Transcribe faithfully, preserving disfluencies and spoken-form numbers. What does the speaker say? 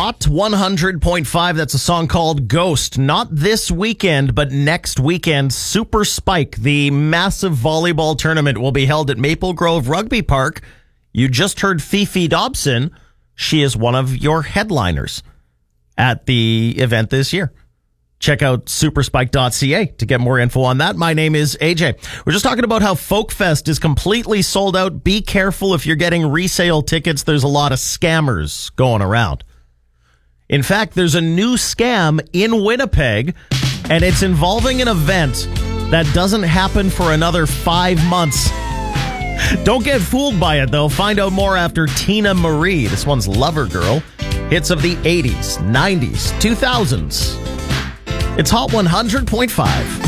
Hot one hundred point five. That's a song called Ghost. Not this weekend, but next weekend. Super Spike, the massive volleyball tournament, will be held at Maple Grove Rugby Park. You just heard Fifi Dobson. She is one of your headliners at the event this year. Check out super spike dot c a to get more info on that. My name is A J. We're just talking about how Folkfest is completely sold out. Be careful if you're getting resale tickets. There's a lot of scammers going around. In fact, there's a new scam in Winnipeg, and it's involving an event that doesn't happen for another five months. Don't get fooled by it, though. Find out more after Tina Marie. This one's Lover Girl. Hits of the eighties, nineties, two thousands. It's Hot one hundred point five.